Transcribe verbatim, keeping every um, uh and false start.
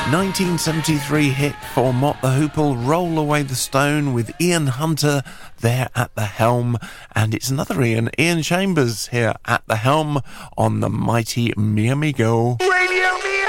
nineteen seventy-three hit for Mott the Hoople, Roll Away the Stone, with Ian Hunter there at the helm. And it's another Ian, Ian Chambers here at the helm on the mighty Mi Amigo.